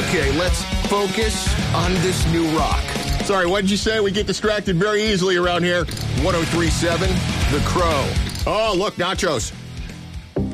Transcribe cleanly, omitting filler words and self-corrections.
Okay, let's focus on this new rock. Sorry, what did you say? We get distracted very easily around here. 103.7, The Crow. Oh, look, nachos.